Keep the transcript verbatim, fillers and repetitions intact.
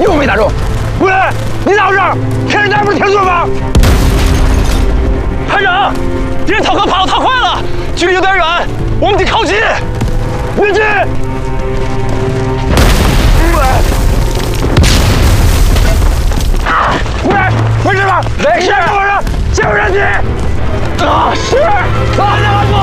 又没打中。吴磊，你咋回事？天人弹不是天错吗？ 排长，敌人逃课跑得太快了，距离有点远，我们得靠近。 越近。吴磊，吴磊，没事吧？没事，我说救人机。啊，是，啊，